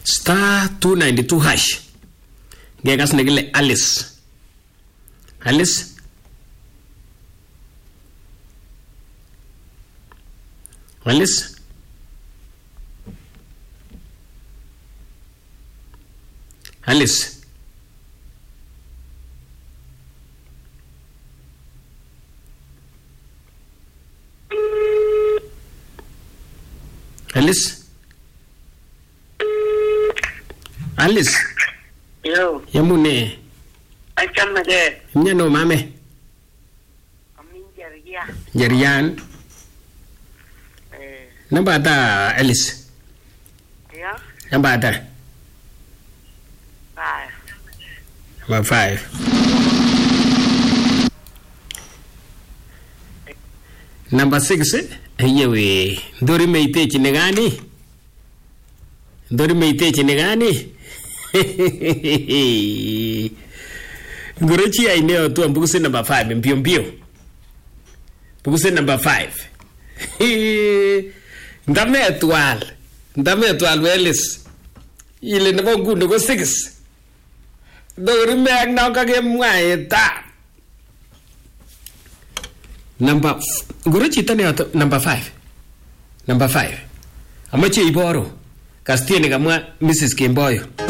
*292 hash. Gekas nekile Alice. Alice. Alice. Alice. Alice. Alice. Yo. Yamune. Akan made. Nyano mame. Amin jariya. Jarian. Namba ta Alice. Ya. Namba ta. 5. Number 5. Number 6. Yewe. Dori meite chinegani. Dori meite chinegani. Nguruchi aineo tu ambuguse number 5 mbio mbio. Buguse number 5. Ndame etwal welis. Ile nebo ngundo go 6. Dori meg na kage mwaeta. Nguruchi tane number 5. Number 5. Amache iboro. Kastie ni kamwa Mrs. Kimboyo.